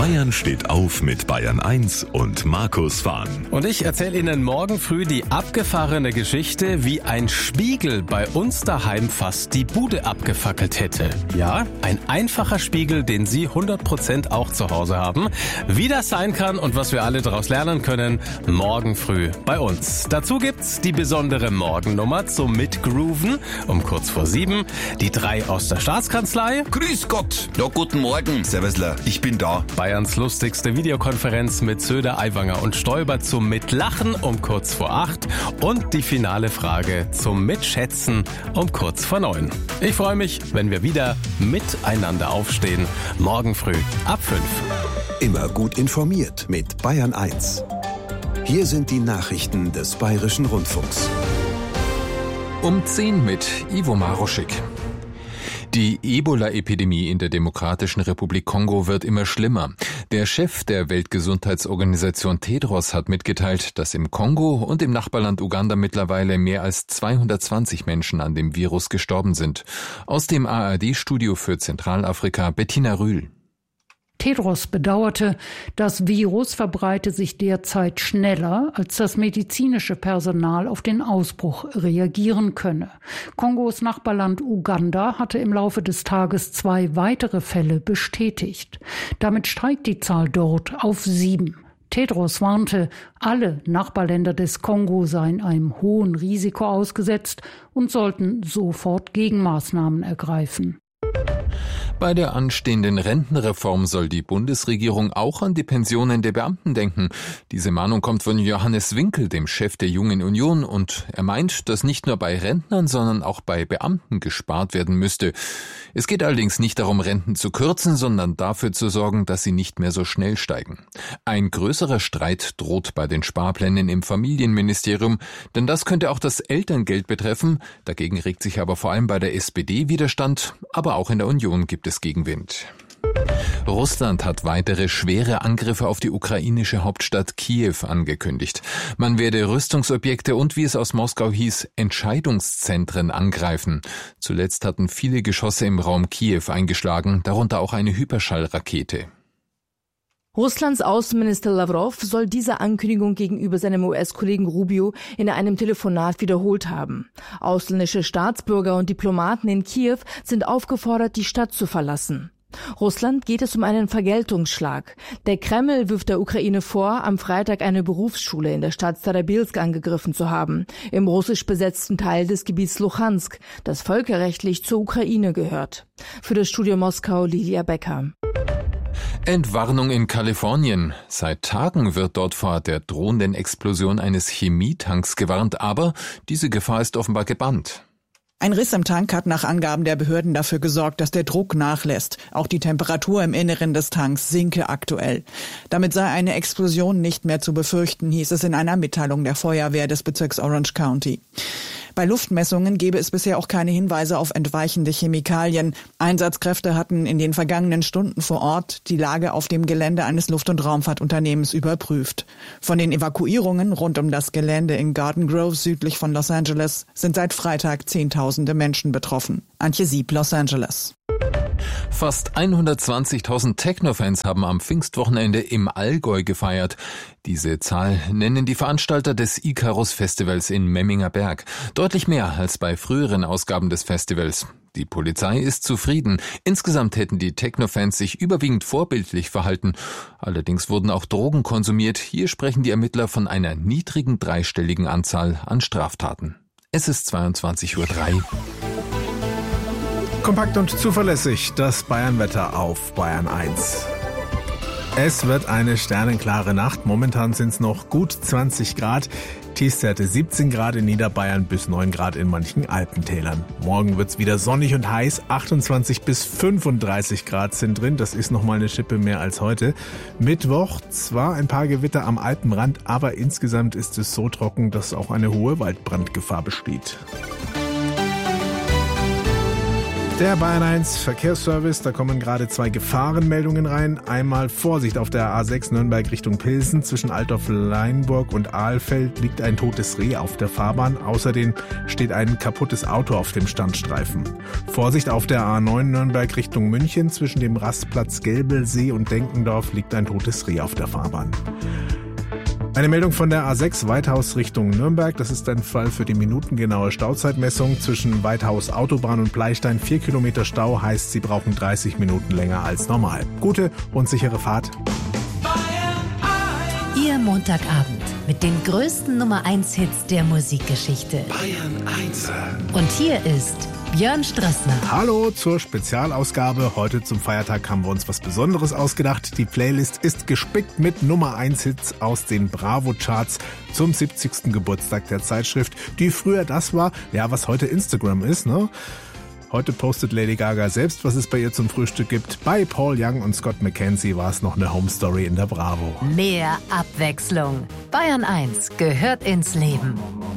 Bayern steht auf mit Bayern 1 und Markus Fahn. Und ich erzähle Ihnen morgen früh die abgefahrene Geschichte, wie ein Spiegel bei uns daheim fast die Bude abgefackelt hätte. Ja, ein einfacher Spiegel, den Sie 100% auch zu Hause haben. Wie das sein kann und was wir alle daraus lernen können, morgen früh bei uns. Dazu gibt's die besondere Morgennummer zum Mitgrooven um kurz vor 7. Die 3 aus der Staatskanzlei. Grüß Gott. Ja, guten Morgen. Servusler, ich bin da. Bayerns lustigste Videokonferenz mit Söder, Aiwanger und Stoiber zum Mitlachen um kurz vor 8 und die finale Frage zum Mitschätzen um kurz vor 9. Ich freue mich, wenn wir wieder miteinander aufstehen. Morgen früh ab 5. Immer gut informiert mit Bayern 1. Hier sind die Nachrichten des Bayerischen Rundfunks. Um 10 mit Ivo Maroschik. Die Ebola-Epidemie in der Demokratischen Republik Kongo wird immer schlimmer. Der Chef der Weltgesundheitsorganisation Tedros hat mitgeteilt, dass im Kongo und im Nachbarland Uganda mittlerweile mehr als 220 Menschen an dem Virus gestorben sind. Aus dem ARD-Studio für Zentralafrika Bettina Rühl. Tedros bedauerte, das Virus verbreite sich derzeit schneller, als das medizinische Personal auf den Ausbruch reagieren könne. Kongos Nachbarland Uganda hatte im Laufe des Tages 2 weitere Fälle bestätigt. Damit steigt die Zahl dort auf 7. Tedros warnte, alle Nachbarländer des Kongo seien einem hohen Risiko ausgesetzt und sollten sofort Gegenmaßnahmen ergreifen. Bei der anstehenden Rentenreform soll die Bundesregierung auch an die Pensionen der Beamten denken. Diese Mahnung kommt von Johannes Winkel, dem Chef der Jungen Union, und er meint, dass nicht nur bei Rentnern, sondern auch bei Beamten gespart werden müsste. Es geht allerdings nicht darum, Renten zu kürzen, sondern dafür zu sorgen, dass sie nicht mehr so schnell steigen. Ein größerer Streit droht bei den Sparplänen im Familienministerium, denn das könnte auch das Elterngeld betreffen. Dagegen regt sich aber vor allem bei der SPD Widerstand, aber auch in der Union gibt es Gegenwind. Russland hat weitere schwere Angriffe auf die ukrainische Hauptstadt Kiew angekündigt. Man werde Rüstungsobjekte und, wie es aus Moskau hieß, Entscheidungszentren angreifen. Zuletzt hatten viele Geschosse im Raum Kiew eingeschlagen, darunter auch eine Hyperschallrakete. Russlands Außenminister Lavrov soll diese Ankündigung gegenüber seinem US-Kollegen Rubio in einem Telefonat wiederholt haben. Ausländische Staatsbürger und Diplomaten in Kiew sind aufgefordert, die Stadt zu verlassen. Russland geht es um einen Vergeltungsschlag. Der Kreml wirft der Ukraine vor, am Freitag eine Berufsschule in der Stadt Starobilsk angegriffen zu haben, im russisch besetzten Teil des Gebiets Luhansk, das völkerrechtlich zur Ukraine gehört. Für das Studio Moskau Lilia Becker. Entwarnung in Kalifornien. Seit Tagen wird dort vor der drohenden Explosion eines Chemietanks gewarnt, aber diese Gefahr ist offenbar gebannt. Ein Riss im Tank hat nach Angaben der Behörden dafür gesorgt, dass der Druck nachlässt. Auch die Temperatur im Inneren des Tanks sinke aktuell. Damit sei eine Explosion nicht mehr zu befürchten, hieß es in einer Mitteilung der Feuerwehr des Bezirks Orange County. Bei Luftmessungen gebe es bisher auch keine Hinweise auf entweichende Chemikalien. Einsatzkräfte hatten in den vergangenen Stunden vor Ort die Lage auf dem Gelände eines Luft- und Raumfahrtunternehmens überprüft. Von den Evakuierungen rund um das Gelände in Garden Grove südlich von Los Angeles sind seit Freitag Zehntausende Menschen betroffen. Antje Sieb, Los Angeles. Fast 120.000 Techno-Fans haben am Pfingstwochenende im Allgäu gefeiert. Diese Zahl nennen die Veranstalter des Icarus-Festivals in Memminger Berg. Deutlich mehr als bei früheren Ausgaben des Festivals. Die Polizei ist zufrieden. Insgesamt hätten die Techno-Fans sich überwiegend vorbildlich verhalten. Allerdings wurden auch Drogen konsumiert. Hier sprechen die Ermittler von einer niedrigen dreistelligen Anzahl an Straftaten. Es ist 22:03 Uhr. Kompakt und zuverlässig das Bayernwetter auf Bayern 1. Es wird eine sternenklare Nacht. Momentan sind es noch gut 20 Grad. Tiefstwerte 17 Grad in Niederbayern bis 9 Grad in manchen Alpentälern. Morgen wird es wieder sonnig und heiß. 28 bis 35 Grad sind drin. Das ist nochmal eine Schippe mehr als heute. Mittwoch zwar ein paar Gewitter am Alpenrand, aber insgesamt ist es so trocken, dass auch eine hohe Waldbrandgefahr besteht. Der Bayern 1 Verkehrsservice, da kommen gerade 2 Gefahrenmeldungen rein. Einmal Vorsicht auf der A6 Nürnberg Richtung Pilsen. Zwischen Altdorf-Leinburg und Ahlfeld liegt ein totes Reh auf der Fahrbahn. Außerdem steht ein kaputtes Auto auf dem Standstreifen. Vorsicht auf der A9 Nürnberg Richtung München. Zwischen dem Rastplatz Gelbelsee und Denkendorf liegt ein totes Reh auf der Fahrbahn. Eine Meldung von der A6 Weithaus Richtung Nürnberg. Das ist ein Fall für die minutengenaue Stauzeitmessung. Zwischen Weithaus Autobahn und Bleistein 4 Kilometer Stau, heißt, Sie brauchen 30 Minuten länger als normal. Gute und sichere Fahrt. Ihr Montagabend mit den größten Nummer 1 Hits der Musikgeschichte. Bayern 1. Und hier ist Björn Strassner. Hallo zur Spezialausgabe. Heute zum Feiertag haben wir uns was Besonderes ausgedacht. Die Playlist ist gespickt mit Nummer 1 Hits aus den Bravo-Charts zum 70. Geburtstag der Zeitschrift, die früher das war, ja, was heute Instagram ist, ne? Heute postet Lady Gaga selbst, was es bei ihr zum Frühstück gibt. Bei Paul Young und Scott McKenzie war es noch eine Home Story in der Bravo. Mehr Abwechslung. Bayern 1 gehört ins Leben.